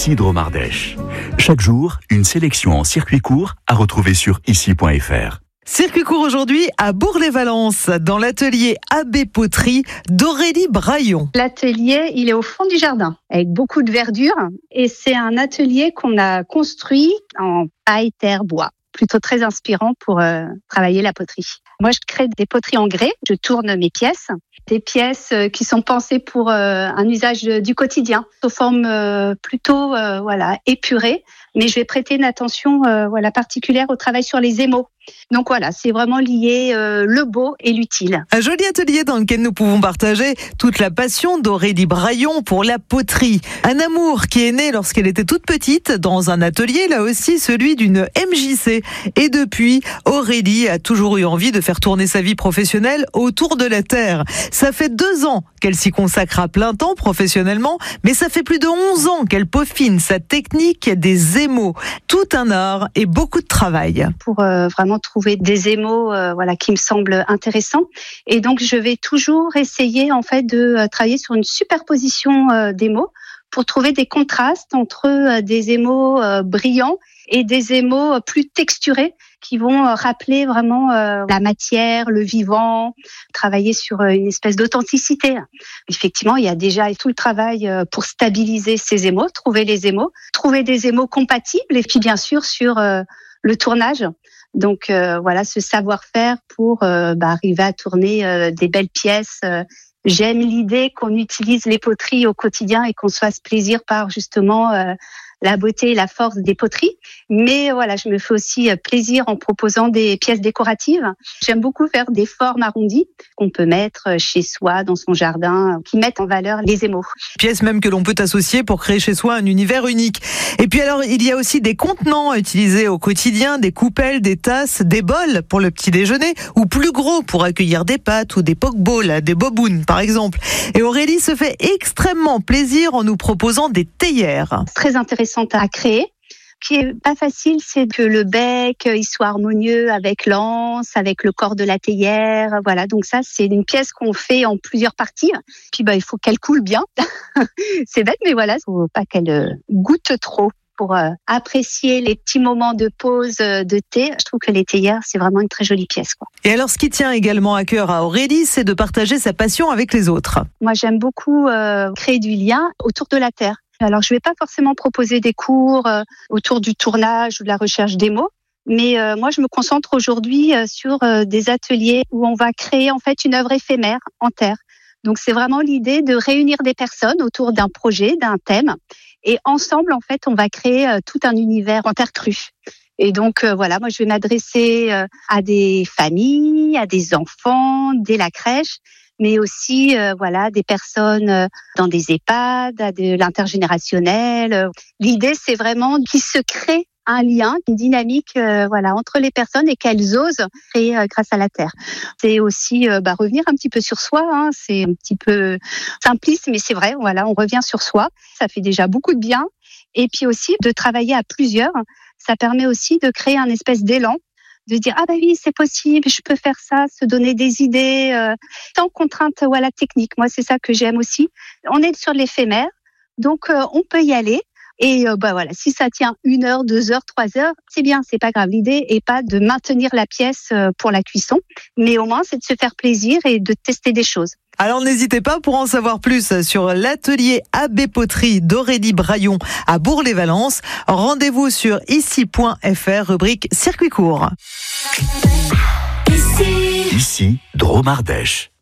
Ici Drôme Ardèche. Chaque jour, une sélection en circuit court à retrouver sur ici.fr. Circuit court aujourd'hui à Bourg-les-Valences, dans l'atelier AB Poterie d'Aurélie Braillon. L'atelier, il est au fond du jardin, avec beaucoup de verdure. Et c'est un atelier qu'on a construit en paille, terre, bois. Plutôt très inspirant pour travailler la poterie. Moi, je crée des poteries en grès. Je tourne mes pièces. Des pièces qui sont pensées pour un usage du quotidien, sous forme plutôt épurée. Mais je vais prêter une attention particulière au travail sur les émaux. Donc voilà, c'est vraiment lié le beau et l'utile. Un joli atelier dans lequel nous pouvons partager toute la passion d'Aurélie Braillon pour la poterie. Un amour qui est né lorsqu'elle était toute petite dans un atelier, là aussi celui d'une MJC. Et depuis, Aurélie a toujours eu envie de faire tourner sa vie professionnelle autour de la terre. Ça fait 2 ans qu'elle s'y consacre à plein temps professionnellement, mais ça fait plus de 11 ans qu'elle peaufine sa technique des émaux. Tout un art et beaucoup de travail. Pour vraiment trouver des émaux qui me semblent intéressants. Et donc, je vais toujours essayer en fait de travailler sur une superposition d'émaux pour trouver des contrastes entre des émaux brillants et des émaux plus texturés qui vont rappeler vraiment la matière, le vivant, travailler sur une espèce d'authenticité. Effectivement, il y a déjà tout le travail pour stabiliser ces émaux, trouver les émaux, trouver des émaux compatibles et puis bien sûr sur le tournage. Donc ce savoir-faire pour arriver à tourner des belles pièces. J'aime l'idée qu'on utilise les poteries au quotidien et qu'on se fasse plaisir par justement la beauté et la force des poteries. Mais je me fais aussi plaisir en proposant des pièces décoratives. J'aime beaucoup faire des formes arrondies qu'on peut mettre chez soi, dans son jardin, qui mettent en valeur les émaux. Pièces même que l'on peut associer pour créer chez soi un univers unique. Et puis alors, il y a aussi des contenants utilisés au quotidien, des coupelles, des tasses, des bols pour le petit déjeuner, ou plus gros pour accueillir des pâtes ou des pokeballs, des bobounes par exemple. Et Aurélie se fait extrêmement plaisir en nous proposant des théières. C'est très intéressant à créer. Ce qui est pas facile, c'est que le bec, il soit harmonieux avec l'anse, avec le corps de la théière. Voilà, donc ça, c'est une pièce qu'on fait en plusieurs parties. Puis il faut qu'elle coule bien. C'est bête, mais voilà, faut pas qu'elle goûte trop. Pour apprécier les petits moments de pause de thé, je trouve que les théières, c'est vraiment une très jolie pièce, quoi. Et alors, ce qui tient également à cœur à Aurélie, c'est de partager sa passion avec les autres. Moi, j'aime beaucoup créer du lien autour de la terre. Alors, je vais pas forcément proposer des cours autour du tournage ou de la recherche des mots, mais moi, je me concentre aujourd'hui sur des ateliers où on va créer en fait une œuvre éphémère en terre. Donc, c'est vraiment l'idée de réunir des personnes autour d'un projet, d'un thème. Et ensemble, en fait, on va créer tout un univers en terre crue. Et donc, moi, je vais m'adresser à des familles, à des enfants, dès la crèche, mais aussi, des personnes dans des EHPAD, à de l'intergénérationnel. L'idée, c'est vraiment qu'il se crée un lien, une dynamique entre les personnes et qu'elles osent créer grâce à la terre. C'est aussi revenir un petit peu sur soi, hein. C'est un petit peu simpliste, mais c'est vrai, on revient sur soi. Ça fait déjà beaucoup de bien. Et puis aussi, de travailler à plusieurs, ça permet aussi de créer un espèce d'élan, de dire « Ah oui, c'est possible, je peux faire ça », se donner des idées sans contrainte technique. Moi, c'est ça que j'aime aussi. On est sur l'éphémère, donc on peut y aller. Et si ça tient 1 heure, 2 heures, 3 heures, c'est bien, c'est pas grave. L'idée est pas de maintenir la pièce pour la cuisson, mais au moins c'est de se faire plaisir et de tester des choses. Alors n'hésitez pas pour en savoir plus sur l'atelier AB Poterie d'Aurélie Braillon à Bourg-les-Valences. Rendez-vous sur ici.fr, rubrique circuit court. Ici, Drôme Ardèche.